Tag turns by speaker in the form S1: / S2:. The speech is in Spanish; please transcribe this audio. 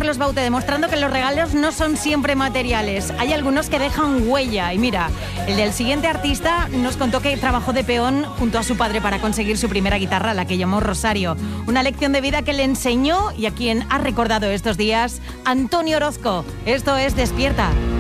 S1: Carlos Baute, demostrando que los regalos no son siempre materiales. Hay algunos que dejan huella. Y mira, el del siguiente artista nos contó que trabajó de peón junto a su padre para conseguir su primera guitarra, la que llamó Rosario. Una lección de vida que le enseñó y a quien ha recordado estos días Antonio Orozco. Esto es Despierta.